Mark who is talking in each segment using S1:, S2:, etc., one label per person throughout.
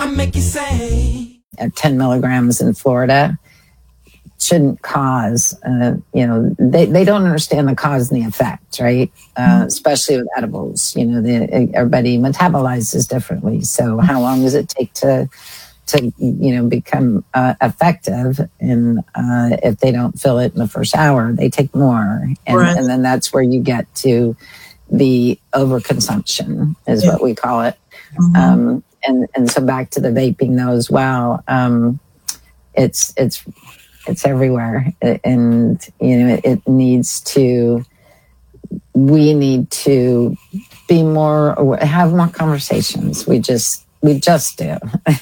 S1: I make you say.
S2: At 10 milligrams in Florida shouldn't cause, they don't understand the cause and the effect, right? Especially with edibles, everybody metabolizes differently. So how long does it take to become effective? And if they don't feel it in the first hour, they take more. And then that's where you get to the overconsumption is what we call it. Mm-hmm. And so back to the vaping though as well, it's everywhere. And, we need to be more, have more conversations. We just do.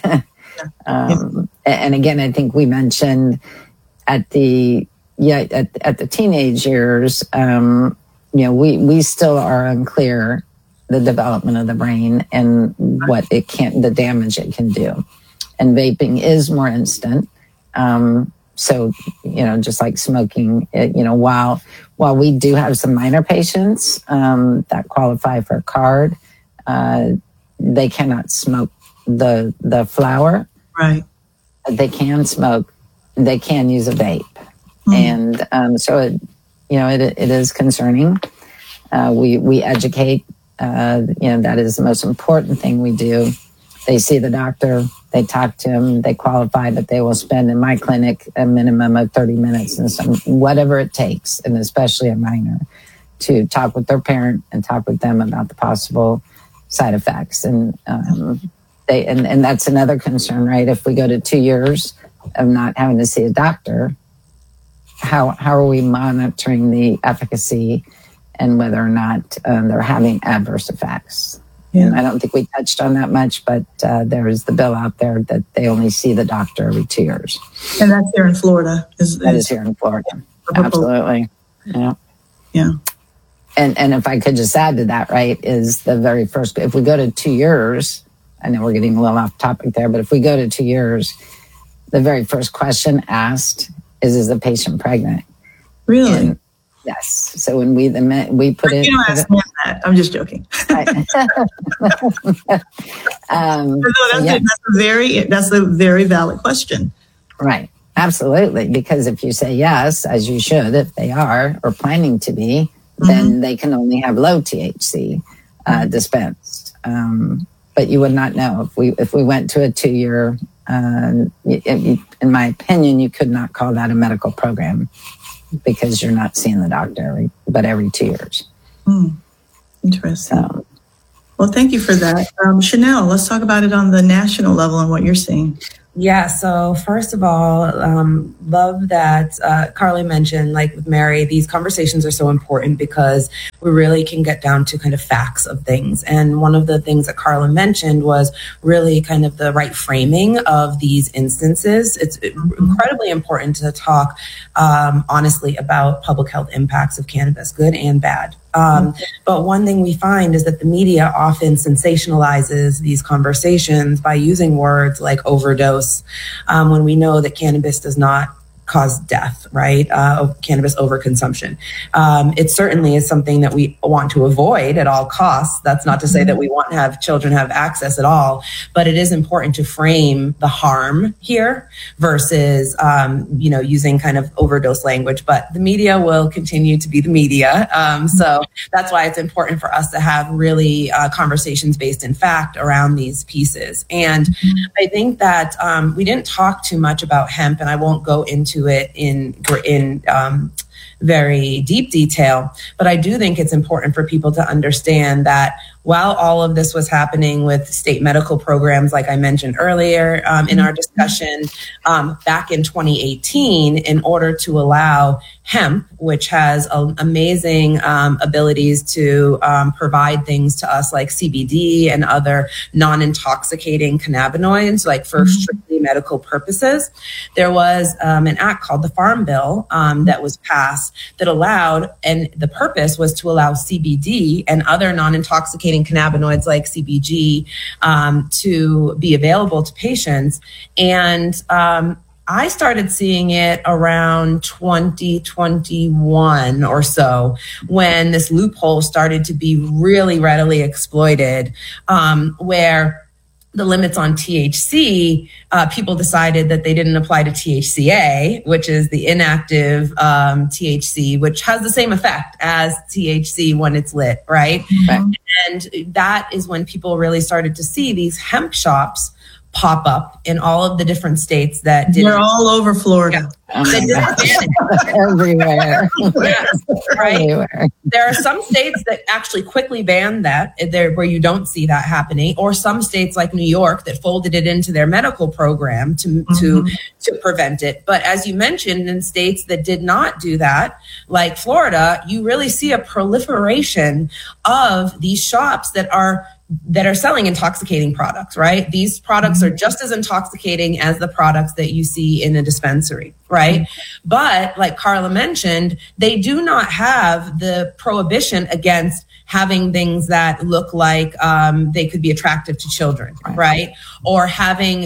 S2: And again, I think we mentioned at the teenage years, we still are unclear the development of the brain and what the damage it can do. And vaping is more instant. So, just like smoking, while we do have some minor patients that qualify for a card, they cannot smoke the flower. Right. They can smoke. They can use a vape. And so it is concerning. We educate. That is the most important thing we do. They see the doctor, they talk to him, they qualify, but they will spend in my clinic a minimum of 30 minutes and whatever it takes, and especially a minor, to talk with their parent and talk with them about the possible side effects. And and that's another concern, right? If we go to 2 years of not having to see a doctor, how are we monitoring the efficacy and whether or not they're having adverse effects? Yeah. And I don't think we touched on that much, but there is the bill out there that they only see the doctor every 2 years.
S3: And that's here in Florida.
S2: That is here in Florida. Absolutely. Yeah.
S3: Yeah.
S2: And if I could just add to that, right, is the very first, if we go to 2 years, I know we're getting a little off topic there, but if we go to 2 years, the very first question asked is the patient pregnant?
S3: Really?
S2: And yes. So when we put it,
S3: you don't ask me that. I'm just joking. That's a very valid question.
S2: Right. Absolutely. Because if you say yes, as you should, if they are or planning to be, then they can only have low THC dispensed. But you would not know if we went to a 2 year. In my opinion, you could not call that a medical program, because you're not seeing the doctor every 2 years.
S3: Interesting. So, well, thank you for that. Chanel, let's talk about it on the national level and what you're seeing.
S4: Yeah, so first of all, love that Carly mentioned, like with Mary, these conversations are so important because we really can get down to kind of facts of things. And one of the things that Carla mentioned was really kind of the right framing of these instances. It's incredibly important to talk honestly about public health impacts of cannabis, good and bad. But one thing we find is that the media often sensationalizes these conversations by using words like overdose, when we know that cannabis does not cause death, right? Cannabis overconsumption. It certainly is something that we want to avoid at all costs. That's not to say that we want to have children have access at all, but it is important to frame the harm here versus, using kind of overdose language. But the media will continue to be the media. So that's why it's important for us to have really conversations based in fact around these pieces. And I think that we didn't talk too much about hemp, and I won't go into it in very deep detail, but I do think it's important for people to understand that while all of this was happening with state medical programs, like I mentioned earlier in our discussion, back in 2018, in order to allow hemp, which has amazing abilities to provide things to us like CBD and other non-intoxicating cannabinoids, like for strictly medical purposes, there was an act called the Farm Bill that was passed that allowed, and the purpose was to allow CBD and other non-intoxicating cannabinoids like CBG to be available to patients. And I started seeing it around 2021 or so, when this loophole started to be really readily exploited, where the limits on THC, people decided that they didn't apply to THCA, which is the inactive THC, which has the same effect as THC when it's lit, right?
S2: Okay.
S4: And that is when people really started to see these hemp shops pop up in all of the different states that did.
S3: They're all over Florida.
S2: Everywhere.
S4: Yes, right.
S2: Everywhere.
S4: There are some states that actually quickly banned that, where you don't see that happening, or some states like New York that folded it into their medical program to prevent it. But as you mentioned, in states that did not do that, like Florida, you really see a proliferation of these shops that are selling intoxicating products, right? These products are just as intoxicating as the products that you see in a dispensary, right? But like Carla mentioned, they do not have the prohibition against having things that look like they could be attractive to children, right? Or having,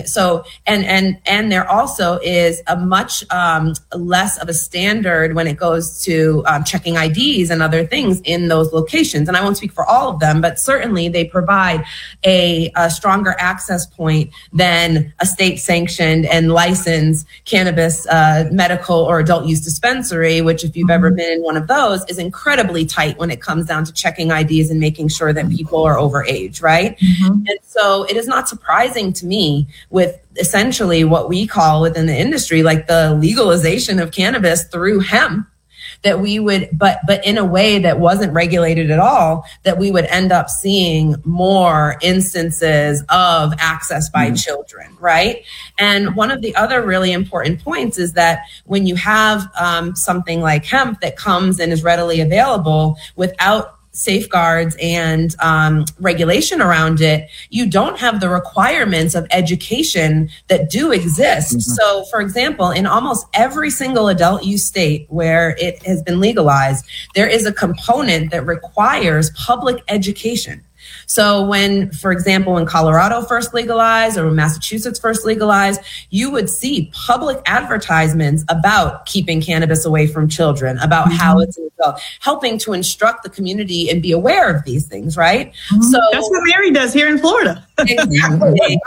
S4: and there also is a much less of a standard when it goes to checking IDs and other things in those locations. And I won't speak for all of them, but certainly they provide a stronger access point than a state sanctioned and licensed cannabis medical or adult use dispensary, which if you've ever been in one of those is incredibly tight when it comes down to checking IDs and making sure that people are over age, right? And so it is not surprising to me with essentially what we call within the industry, like the legalization of cannabis through hemp, that we would, but in a way that wasn't regulated at all, that we would end up seeing more instances of access by children, right? And one of the other really important points is that when you have something like hemp that comes and is readily available without safeguards and regulation around it, you don't have the requirements of education that do exist. So, for example, in almost every single adult use state where it has been legalized, there is a component that requires public education. So when, for example, when Colorado first legalized or when Massachusetts first legalized, you would see public advertisements about keeping cannabis away from children, about how it's helping to instruct the community and be aware of these things, right? So
S3: that's what Mary does here in Florida.
S4: Exactly.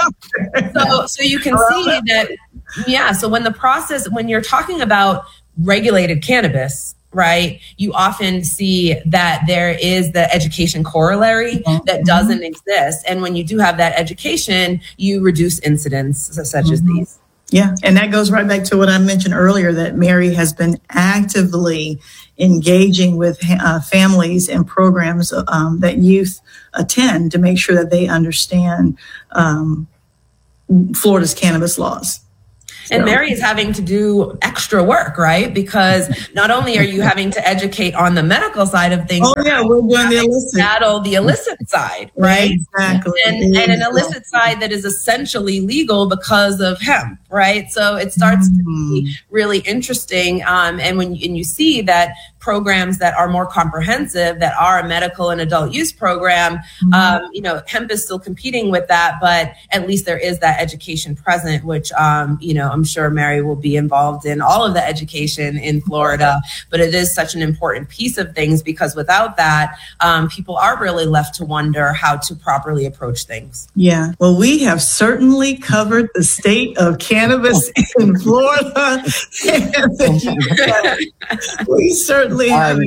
S4: So you can see that, so when you're talking about regulated cannabis, right, you often see that there is the education corollary that doesn't exist. And when you do have that education, you reduce incidents such as these.
S3: Yeah, and that goes right back to what I mentioned earlier, that Mary has been actively engaging with families and programs that youth attend to make sure that they understand Florida's cannabis laws.
S4: And Mary is having to do extra work, right? Because not only are you having to educate on the medical side of things,
S3: we're doing the illicit.
S4: Battle the illicit side, right?
S3: Exactly.
S4: And an illicit side that is essentially legal because of hemp, right? So it starts to be really interesting. And when you see that programs that are more comprehensive, that are a medical and adult use program, hemp is still competing with that, but at least there is that education present, which, I'm sure Mary will be involved in all of the education in Florida, but it is such an important piece of things because without that, people are really left to wonder how to properly approach things.
S3: Yeah. Well, we have certainly covered the state of cannabis in Florida. We certainly have.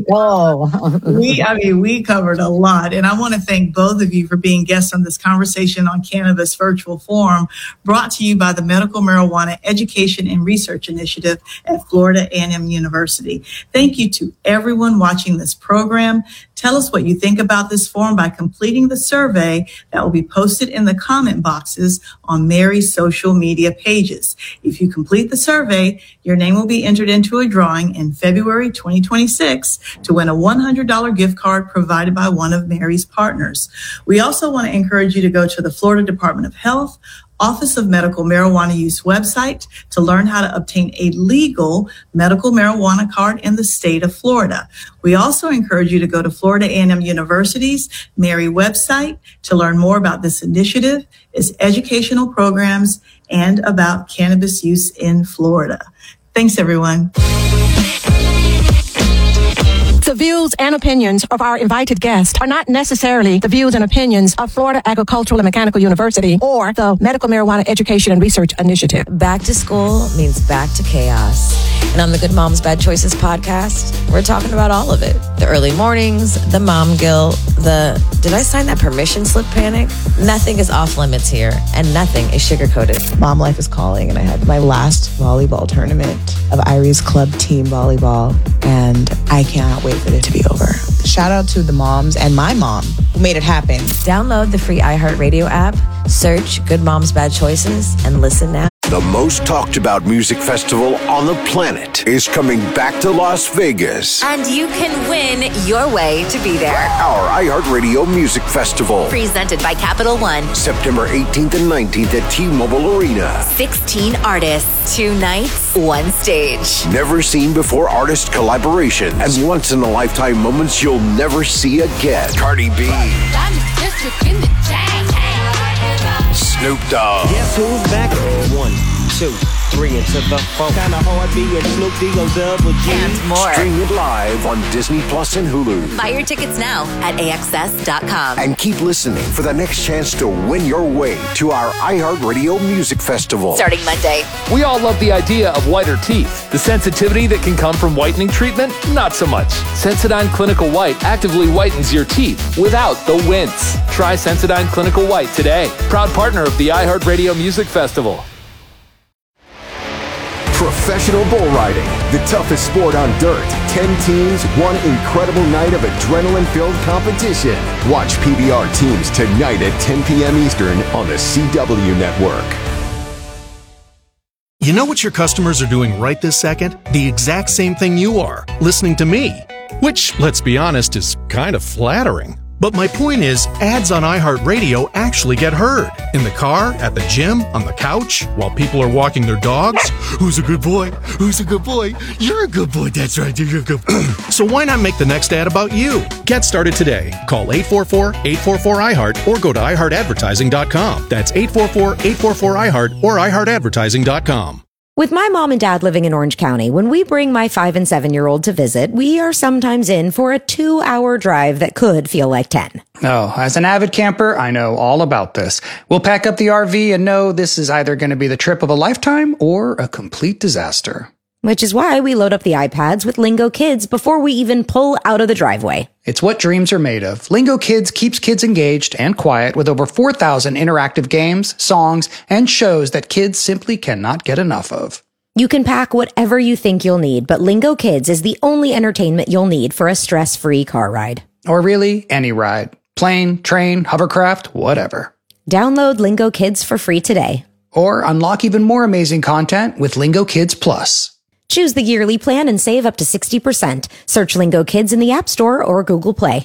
S3: We covered a lot. And I want to thank both of you for being guests on this Conversation on Cannabis virtual forum brought to you by the Medical Marijuana Education and Research Initiative at Florida A&M University. Thank you to everyone watching this program. Tell us what you think about this forum by completing the survey that will be posted in the comment boxes on Mary's social media pages. If you complete the survey, your name will be entered into a drawing in February 2026 to win a $100 gift card provided by one of Mary's partners. We also want to encourage you to go to the Florida Department of Health Office of Medical Marijuana Use website to learn how to obtain a legal medical marijuana card in the state of Florida. We also encourage you to go to Florida A&M University's Mary website to learn more about this initiative, its educational programs, and about cannabis use in Florida. Thanks, everyone.
S1: The views and opinions of our invited guests are not necessarily the views and opinions of Florida Agricultural and Mechanical University or the Medical Marijuana Education and Research Initiative.
S5: Back to school means back to chaos. And on the Good Moms Bad Choices podcast, we're talking about all of it. The early mornings, the mom guilt, the did I sign that permission slip panic? Nothing is off limits here, and nothing is sugar-coated. Mom life is calling, and I had my last volleyball tournament of Irie's club team volleyball, and I cannot wait for it to be over.
S6: Shout out to the moms and my mom who made it happen.
S5: Download the free iHeartRadio app, search Good Moms Bad Choices, and listen now.
S7: The most talked about music festival on the planet is coming back to Las Vegas.
S8: And you can win your way to be there.
S7: Our iHeartRadio Music Festival.
S8: Presented by Capital One.
S7: September 18th and 19th at T-Mobile Arena.
S8: 16 artists, 2 nights, 1 stage.
S7: Never seen before artist collaboration and once in a lifetime moments you'll never see again. Cardi B. Snoop Dogg.
S9: Guess who's back? 1, 2, 3 into the 4. Kinda hard being Snoop D-O double G.
S8: And more.
S7: Stream it live on Disney Plus and Hulu.
S8: Buy your tickets now at AXS.com.
S7: And keep listening for the next chance to win your way to our iHeartRadio Music Festival.
S8: Starting Monday.
S10: We all love the idea of whiter teeth. The sensitivity that can come from whitening treatment, not so much. Sensodyne Clinical White actively whitens your teeth without the wince. Try Sensodyne Clinical White today. Proud partner of the iHeartRadio Music Festival.
S11: Professional bull riding, the toughest sport on dirt. 10 teams, one incredible night of adrenaline-filled competition. Watch PBR teams tonight at 10 p.m. Eastern on the CW Network.
S12: You know what your customers are doing right this second? The exact same thing you are, listening to me. Which, let's be honest, is kind of flattering. But my point is, ads on iHeartRadio actually get heard. In the car, at the gym, on the couch, while people are walking their dogs. Who's a good boy? Who's a good boy? You're a good boy, that's right, you're a good boy. So why not make the next ad about you? Get started today. Call 844-844-iHeart or go to iHeartAdvertising.com. That's 844-844-iHeart or iHeartAdvertising.com.
S13: With my mom and dad living in Orange County, when we bring my 5 and 7-year-old to visit, we are sometimes in for a 2-hour drive that could feel like 10.
S14: Oh, as an avid camper, I know all about this. We'll pack up the RV and know this is either going to be the trip of a lifetime or a complete disaster.
S13: Which is why we load up the iPads with Lingo Kids before we even pull out of the driveway.
S14: It's what dreams are made of. Lingo Kids keeps kids engaged and quiet with over 4,000 interactive games, songs, and shows that kids simply cannot get enough of.
S13: You can pack whatever you think you'll need, but Lingo Kids is the only entertainment you'll need for a stress-free car ride.
S14: Or really, any ride. Plane, train, hovercraft, whatever.
S13: Download Lingo Kids for free today.
S14: Or unlock even more amazing content with Lingo Kids Plus.
S13: Choose the yearly plan and save up to 60%. Search Lingo Kids in the App Store or Google Play.